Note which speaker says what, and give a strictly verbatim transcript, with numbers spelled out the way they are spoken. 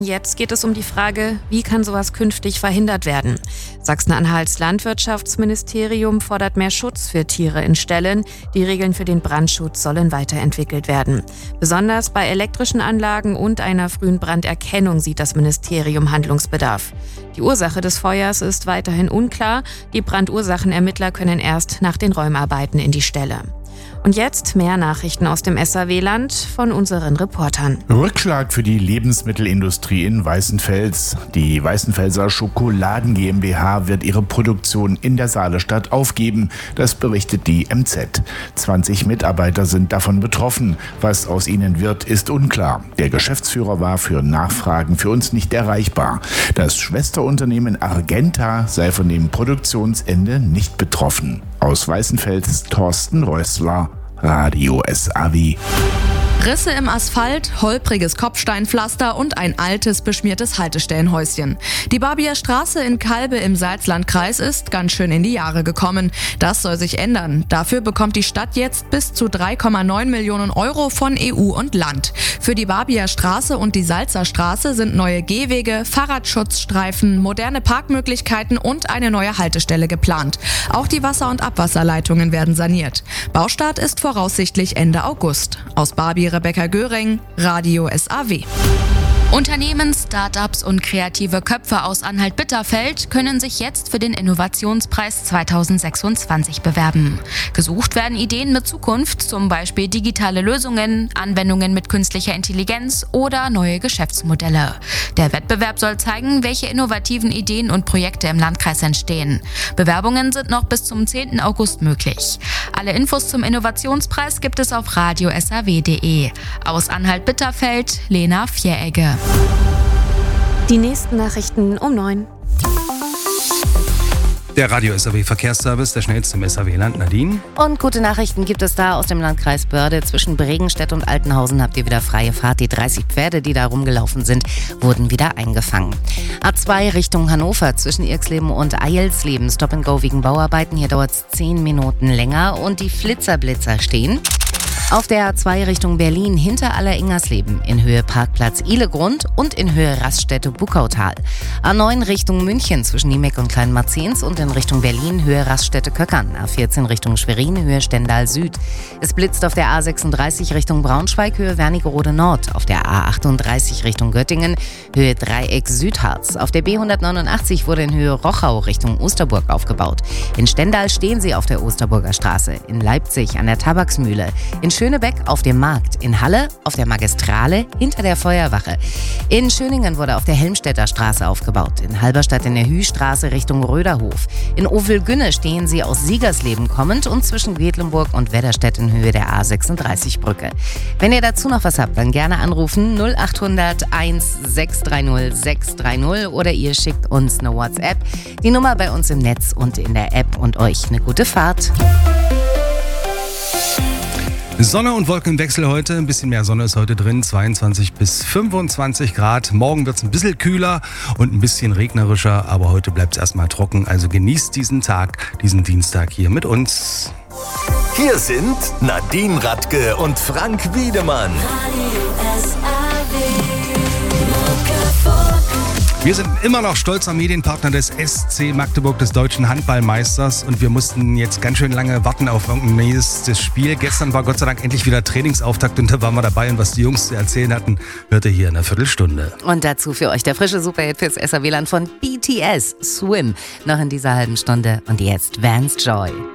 Speaker 1: Jetzt geht es um die Frage, wie kann sowas künftig verhindert werden? Sachsen-Anhalts Landwirtschaftsministerium fordert mehr Schutz für Tiere in Ställen. Die Regeln für den Brandschutz sollen weiterentwickelt werden. Besonders bei elektrischen Anlagen und einer frühen Branderkennung sieht das Ministerium Handlungsbedarf. Die Ursache des Feuers ist weiterhin unklar. Die Brandursachenermittler können erst nach den Räumarbeiten in die Ställe. Und jetzt mehr Nachrichten aus dem S A W-Land von unseren Reportern.
Speaker 2: Rückschlag für die Lebensmittelindustrie in Weißenfels. Die Weißenfelser Schokoladen GmbH wird ihre Produktion in der Saalestadt aufgeben. Das berichtet die M Z. zwanzig Mitarbeiter sind davon betroffen. Was aus ihnen wird, ist unklar. Der Geschäftsführer war für Nachfragen für uns nicht erreichbar. Das Schwesterunternehmen Argenta sei von dem Produktionsende nicht betroffen. Aus Weißenfels Thorsten Rössler, Radio S A W.
Speaker 3: Risse im Asphalt, holpriges Kopfsteinpflaster und ein altes, beschmiertes Haltestellenhäuschen. Die Barbier Straße in Calbe im Salzlandkreis ist ganz schön in die Jahre gekommen. Das soll sich ändern. Dafür bekommt die Stadt jetzt bis zu drei Komma neun Millionen Euro von E U und Land. Für die Barbier Straße und die Salzer Straße sind neue Gehwege, Fahrradschutzstreifen, moderne Parkmöglichkeiten und eine neue Haltestelle geplant. Auch die Wasser- und Abwasserleitungen werden saniert. Baustart ist voraussichtlich Ende August. Aus Barbier Rebecca Göring, Radio S A W.
Speaker 4: Unternehmen, Start-ups und kreative Köpfe aus Anhalt-Bitterfeld können sich jetzt für den Innovationspreis zweitausendsechsundzwanzig bewerben. Gesucht werden Ideen mit Zukunft, zum Beispiel digitale Lösungen, Anwendungen mit künstlicher Intelligenz oder neue Geschäftsmodelle. Der Wettbewerb soll zeigen, welche innovativen Ideen und Projekte im Landkreis entstehen. Bewerbungen sind noch bis zum zehnten August möglich. Alle Infos zum Innovationspreis gibt es auf radio s a w punkt d e. Aus Anhalt-Bitterfeld, Lena Vieregge.
Speaker 1: Die nächsten Nachrichten um neun.
Speaker 5: Der Radio S A W Verkehrsservice, der schnellste im S A W-Land. Nadine.
Speaker 6: Und gute Nachrichten gibt es da aus dem Landkreis Börde. Zwischen Bregenstedt und Altenhausen habt ihr wieder freie Fahrt. Die dreißig Pferde, die da rumgelaufen sind, wurden wieder eingefangen. A zwei Richtung Hannover zwischen Irxleben und Eilsleben. Stop and Go wegen Bauarbeiten. Hier dauert es zehn Minuten länger und die Flitzerblitzer stehen. Auf der A zwei Richtung Berlin hinter Alleringersleben in Höhe Parkplatz Ihlegrund und in Höhe Raststätte Buckautal. A neun Richtung München zwischen Niemeck und Kleinmarzens und in Richtung Berlin Höhe Raststätte Köckern. A vierzehn Richtung Schwerin Höhe Stendal Süd. Es blitzt auf der A sechsunddreißig Richtung Braunschweig Höhe Wernigerode Nord. Auf der A achtunddreißig Richtung Göttingen Höhe Dreieck Südharz. Auf der B hundertneunundachtzig wurde in Höhe Rochau Richtung Osterburg aufgebaut. In Stendal stehen sie auf der Osterburger Straße. In Leipzig an der Tabaksmühle. In Schönebeck auf dem Markt, in Halle auf der Magistrale hinter der Feuerwache. In Schöningen wurde auf der Helmstedter Straße aufgebaut, in Halberstadt in der Hühstraße Richtung Röderhof. In Ovelgünne stehen sie aus Siegersleben kommend und zwischen Quedlinburg und Wedderstedt in Höhe der A sechsunddreißig Brücke. Wenn ihr dazu noch was habt, dann gerne anrufen null achthundert eins sechs drei null sechs drei null oder ihr schickt uns eine WhatsApp. Die Nummer bei uns im Netz und in der App und euch eine gute Fahrt.
Speaker 5: Sonne und Wolkenwechsel heute. Ein bisschen mehr Sonne ist heute drin. zweiundzwanzig bis fünfundzwanzig Grad. Morgen wird es ein bisschen kühler und ein bisschen regnerischer. Aber heute bleibt es erstmal trocken. Also genießt diesen Tag, diesen Dienstag hier mit uns.
Speaker 7: Hier sind Nadine Radke und Frank Wiedemann.
Speaker 5: Wir sind immer noch stolzer Medienpartner des S C Magdeburg, des deutschen Handballmeisters. Und wir mussten jetzt ganz schön lange warten auf irgendein nächstes Spiel. Gestern war Gott sei Dank endlich wieder Trainingsauftakt und da waren wir dabei. Und was die Jungs zu erzählen hatten, hört ihr hier in einer Viertelstunde.
Speaker 6: Und dazu für euch der frische Superhit fürs S A W-Land von B T S, Swim. Noch in dieser halben Stunde. Und jetzt Vance Joy.